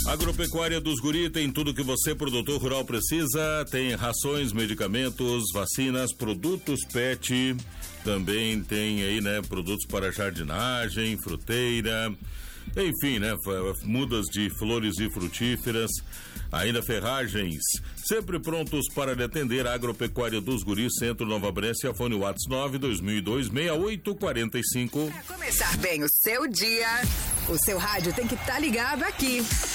Agropecuária dos Guri tem tudo que você, produtor rural, precisa. Tem rações, medicamentos, vacinas, produtos pet. Também tem aí, né, produtos para jardinagem, fruteira. Enfim, né, mudas de flores e frutíferas. Ainda ferragens. Sempre prontos para lhe atender. Agropecuária dos Guri, Centro Nova Brécia, fone WhatsApp 920026845. Para começar bem o seu dia, o seu rádio tem que estar ligado aqui.